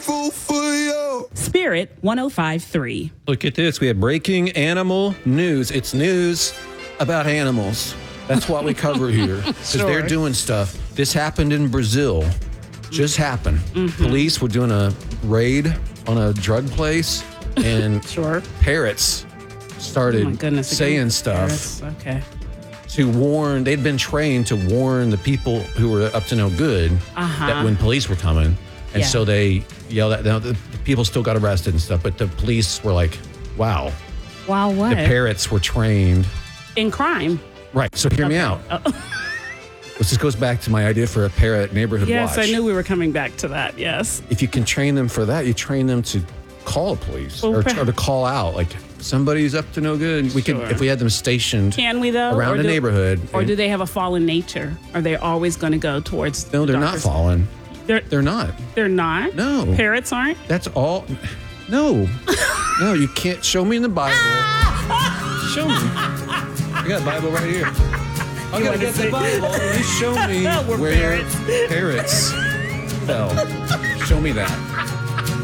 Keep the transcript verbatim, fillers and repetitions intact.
grateful for you. Spirit one oh five point three. Look at this. We have breaking animal news. It's news about animals. That's what we cover here. Because Sure. they're doing stuff. This happened in Brazil. Just happened. Mm-hmm. Police were doing a raid on a drug place, and Sure. parrots started Oh my goodness. saying again. stuff Paris. Okay. to warn. They'd been trained to warn the people who were up to no good Uh-huh. that when police were coming. And Yeah. so they yelled at them. The people still got arrested and stuff, but the police were like, wow, Wow, what? the parrots were trained. In crime. Right. So hear me out. Oh. This just goes back to my idea for a parrot neighborhood Yes, watch. I knew we were coming back to that. Yes. If you can train them for that, you train them to call the police Well, or, per- or to call out. Like, somebody's up to no good. We Sure. could, if we had them stationed Can we though? around Or the do- neighborhood. Or and- do they have a fallen nature? Are they always going to go towards? No, the they're not darker- fallen. They're They're not. they're not. No. Parrots aren't. That's all. No. No, you can't show me in the Bible. Show me. I got a Bible right here. I gotta wanna get see? the Bible. You show me We're where parrots fell. Show me that.